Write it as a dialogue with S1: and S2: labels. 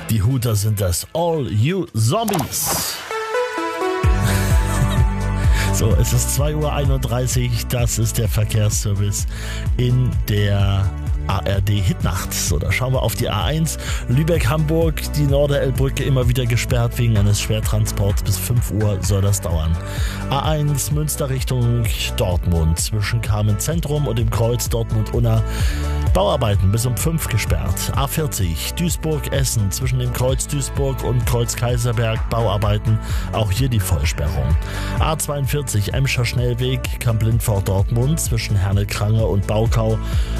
S1: Die Huter sind das All You Zombies. So, es ist 2:31 Uhr, das ist der Verkehrsservice in der ARD Hitnacht. So, da schauen wir auf die A1 Lübeck-Hamburg, die Norderelbbrücke immer wieder gesperrt wegen eines Schwertransports. Bis 5 Uhr soll das dauern. A1 Münster Richtung Dortmund zwischen Kamen Zentrum und dem Kreuz Dortmund-Unna. Bauarbeiten bis um 5 gesperrt. A40 Duisburg-Essen zwischen dem Kreuz Duisburg und Kreuz Kaiserberg. Bauarbeiten, auch hier die Vollsperrung. A42 Emscher Schnellweg Kamp-Lindfort Dortmund zwischen Herne-Krange und Baukau.